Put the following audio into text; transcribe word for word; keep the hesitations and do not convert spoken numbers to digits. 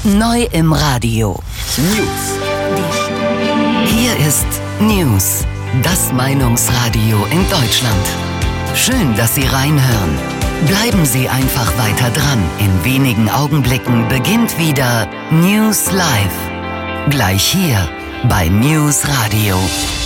Neu im Radio. News. Hier ist News, das Meinungsradio in Deutschland. Schön, dass Sie reinhören. Bleiben Sie einfach weiter dran. In wenigen Augenblicken beginnt wieder News Live. Gleich hier bei News Radio.